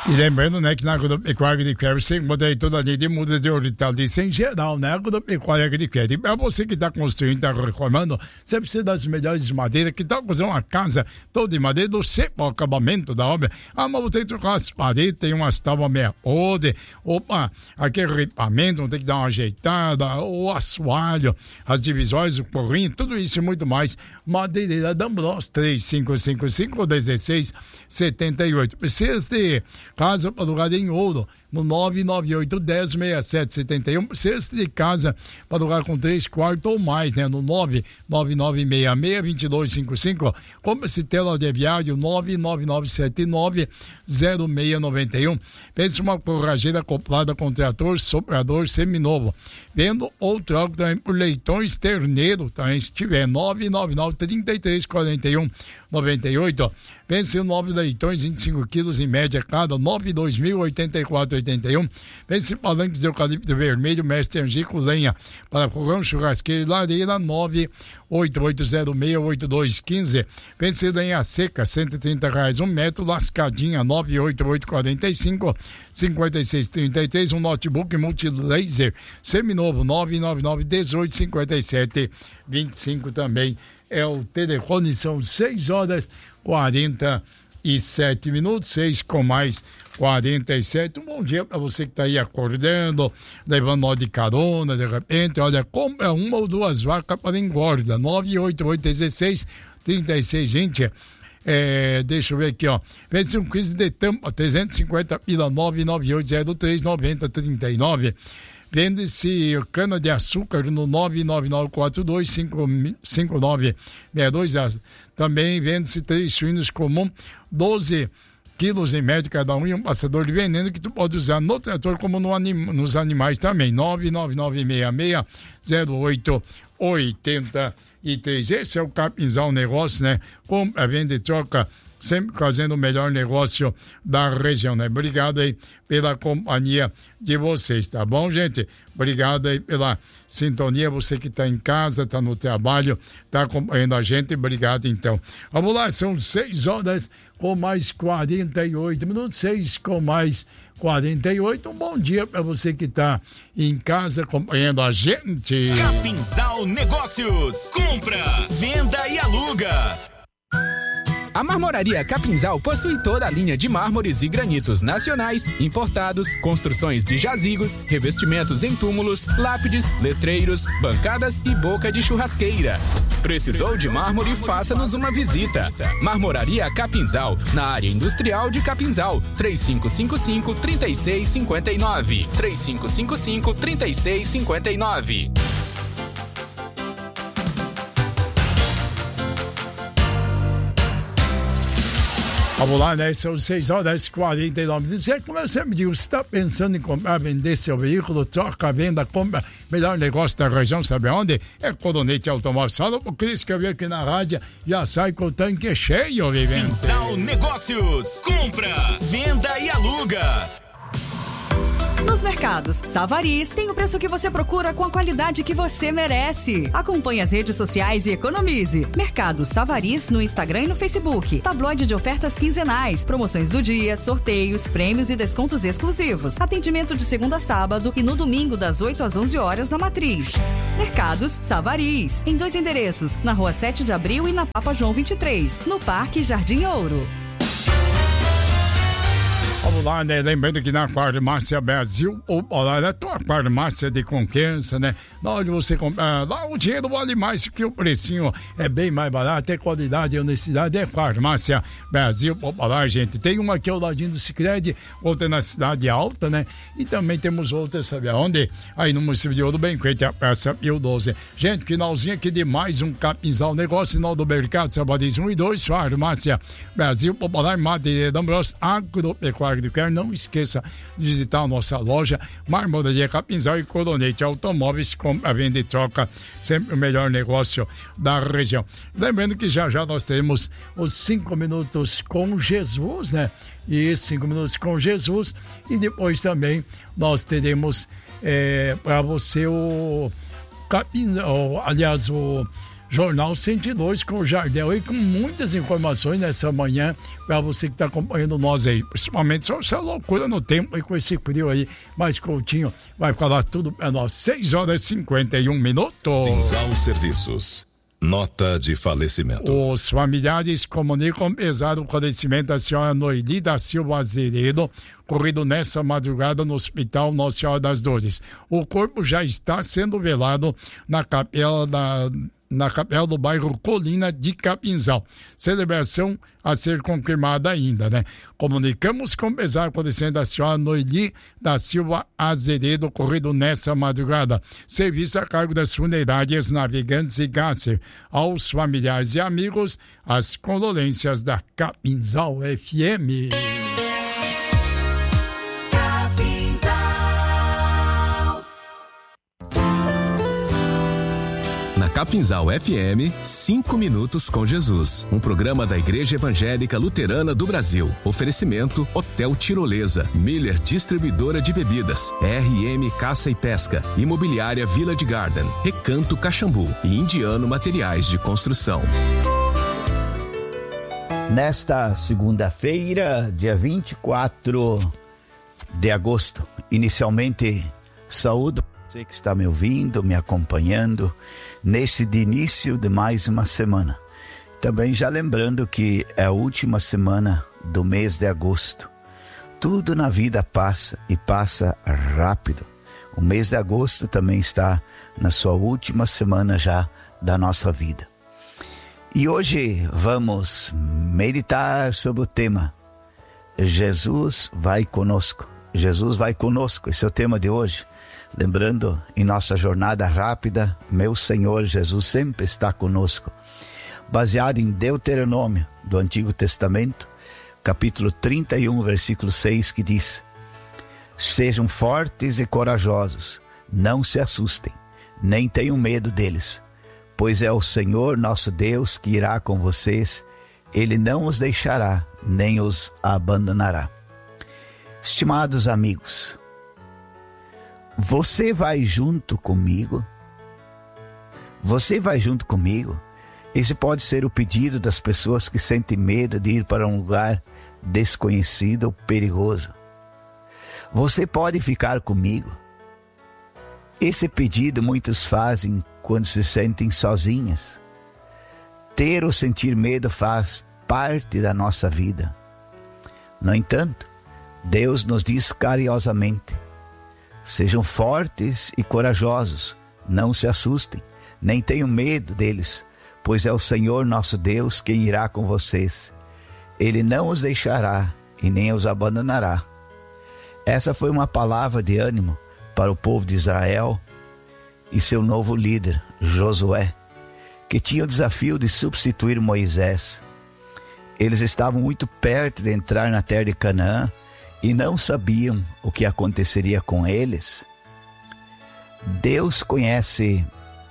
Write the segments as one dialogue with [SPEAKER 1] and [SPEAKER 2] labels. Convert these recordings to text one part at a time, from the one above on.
[SPEAKER 1] E lembrando, né, que na agropecuária de Quero você encontra aí toda a linha de mudas de hortaliça em geral, né? Agropecuária de Quero. E para você que está construindo, está reformando, você precisa das melhores madeiras, que tal fazer uma casa toda de madeira, do o acabamento da obra. Ah, mas vou ter que trocar as paredes, tem umas tábuas meia podre, opa, aquele ripamento, vou ter que dar uma ajeitada, o assoalho, as divisórias, o porrinho, tudo isso e muito mais. Madeireira D'Ambros, 3555-1678. Precisa de casa para alugar em ouro, no 998-10-6771. Precisa de casa para alugar com 3 quartos ou mais, né? No 99966-2255. Compre-se tela de viário, 99979-0691. Pense uma forrageira acoplada com trator, soprador seminovo. Vendo ou troco também por leitões terneiro, também se tiver, 999-3341-98. Pense o 9 leitões, 25 quilos em média cada, 9208481. Pense palanques de eucalipto vermelho, mestre Angico Lenha, para fogão, churrasqueiro e lareira, 988068215. Pense lenha seca, R$130 um metro, lascadinha, 98845-5633. Um notebook multilaser seminovo, 999-1857-25 também. É o telefone, são 6h47, 6 com mais 47. Um bom dia para você que está aí acordando, levando nó de carona, de repente, olha, compra uma ou duas vacas para engorda, 98816-36, gente. Deixa eu ver aqui, ó. Vence um quiz de tampa, 350 pila, 998039039. Vende-se cana de açúcar no 999425962. Também vende-se 3 suínos comum, 12 quilos em média cada um, e um passador de veneno que tu pode usar no trator como nos animais também. 996-0883. Esse é o Capinzal Negócio, né? Compra, vende e troca, sempre fazendo o melhor negócio da região, né? Obrigado aí pela companhia de vocês, tá bom, gente? Obrigado aí pela sintonia, você que está em casa, está no trabalho, está acompanhando a gente, obrigado então. Vamos lá, são 6h com mais 48 minutos, 6 com mais 48. Um bom dia para você que está em casa acompanhando a gente.
[SPEAKER 2] Capinzal Negócios, compra, venda e aluga.
[SPEAKER 3] A Marmoraria Capinzal possui toda a linha de mármores e granitos nacionais, importados, construções de jazigos, revestimentos em túmulos, lápides, letreiros, bancadas e boca de churrasqueira. Precisou de mármore? Faça-nos uma visita. Marmoraria Capinzal, na área industrial de Capinzal, 3555-3659. 3555-3659.
[SPEAKER 1] Vamos lá, né? São 6h49. Como eu sempre digo, você está pensando em comprar, vender seu veículo, troca, venda, compra, melhor negócio da região, sabe onde? É Coronete Automóveis. Fala pro Cris que eu vi aqui na rádio, já sai com o tanque cheio, vivendo.
[SPEAKER 2] Capinzal Negócios, compra, venda e aluga.
[SPEAKER 4] Nos mercados Savaris tem o preço que você procura com a qualidade que você merece. Acompanhe as redes sociais e economize. Mercado Savaris no Instagram e no Facebook. Tabloide de ofertas quinzenais, promoções do dia, sorteios, prêmios e descontos exclusivos. Atendimento de segunda a sábado e no domingo das 8 às 11 horas na Matriz. Mercados Savaris, em 2 endereços, na Rua 7 de Abril e na Papa João 23, no Parque Jardim Ouro.
[SPEAKER 1] Vamos lá, né? Lembrando que na Farmácia Brasil, lá é a tua farmácia de confiança, né? Na hora de você comprar, lá o dinheiro vale mais, porque o precinho é bem mais barato, é qualidade e honestidade, é Farmácia Brasil. Lá, gente, tem uma aqui ao ladinho do Sicredi, outra na Cidade Alta, né? E também temos outras, sabe aonde? Aí no município de Ouro Branco, entre a Praça Pio 12. Gente, finalzinho aqui de mais um Capinzal Negócio, final do mercado, Sabadões 1 e 2, Farmácia Brasil, Popular, Madeireira D'Ambros, Agropecuária de Quero. Não esqueça de visitar a nossa loja Marmoraria Capinzal e Coronete Automóveis, compra, venda e troca, sempre o melhor negócio da região. Lembrando que já nós teremos os 5 minutos com Jesus, né? E 5 minutos com Jesus, e depois também nós teremos para você o Capinzal, aliás, o Jornal 102 com o Jardel aí, com muitas informações nessa manhã para você que está acompanhando nós aí, principalmente só essa loucura no tempo aí com esse frio aí, mas Coutinho vai falar tudo para nós. 6h51.
[SPEAKER 2] Capinzal Serviços. Nota de falecimento.
[SPEAKER 1] Os familiares comunicam pesar o falecimento da senhora Noeli da Silva Azeredo, ocorrido nessa madrugada no Hospital Nossa Senhora das Dores. O corpo já está sendo velado na capela do bairro Colina de Capinzal. Celebração a ser confirmada ainda, né? Comunicamos com pesar o falecimento da senhora Noeli da Silva Azeredo, ocorrido nessa madrugada. Serviço a cargo das funerárias Navegantes e Gasser. Aos familiares e amigos, as condolências da Capinzal FM.
[SPEAKER 2] Capinzal FM, 5 minutos com Jesus. Um programa da Igreja Evangélica Luterana do Brasil. Oferecimento Hotel Tirolesa, Miller Distribuidora de Bebidas, RM Caça e Pesca, Imobiliária Village Garden, Recanto Caxambu e Indiano Materiais de Construção.
[SPEAKER 5] Nesta segunda-feira, dia 24 de agosto, inicialmente saúdo você que está me ouvindo, me acompanhando nesse início de mais uma semana. Também já lembrando que é a última semana do mês de agosto. Tudo na vida passa e passa rápido. O mês de agosto também está na sua última semana já da nossa vida. E hoje vamos meditar sobre o tema Jesus vai conosco. Jesus vai conosco, esse é o tema de hoje. Lembrando, em nossa jornada rápida, meu Senhor Jesus sempre está conosco. Baseado em Deuteronômio, do Antigo Testamento, capítulo 31, versículo 6, que diz: sejam fortes e corajosos, não se assustem, nem tenham medo deles, pois é o Senhor nosso Deus que irá com vocês, Ele não os deixará, nem os abandonará. Estimados amigos, você vai junto comigo? Você vai junto comigo? Esse pode ser o pedido das pessoas que sentem medo de ir para um lugar desconhecido ou perigoso. Você pode ficar comigo? Esse pedido muitos fazem quando se sentem sozinhas. Ter ou sentir medo faz parte da nossa vida. No entanto, Deus nos diz carinhosamente: sejam fortes e corajosos, não se assustem, nem tenham medo deles, pois é o Senhor nosso Deus quem irá com vocês. Ele não os deixará e nem os abandonará. Essa foi uma palavra de ânimo para o povo de Israel e seu novo líder, Josué, que tinha o desafio de substituir Moisés. Eles estavam muito perto de entrar na terra de Canaã e não sabiam o que aconteceria com eles. Deus conhece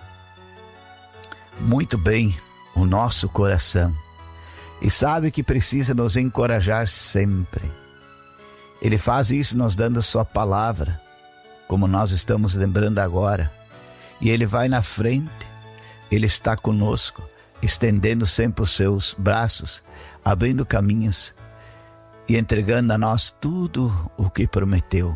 [SPEAKER 5] muito bem o nosso coração e sabe que precisa nos encorajar sempre. Ele faz isso nos dando a sua palavra, como nós estamos lembrando agora. E Ele vai na frente, Ele está conosco, estendendo sempre os seus braços, abrindo caminhos e entregando a nós tudo o que prometeu.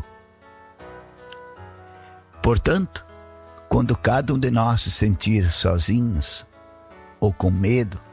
[SPEAKER 5] Portanto, quando cada um de nós se sentir sozinhos ou com medo,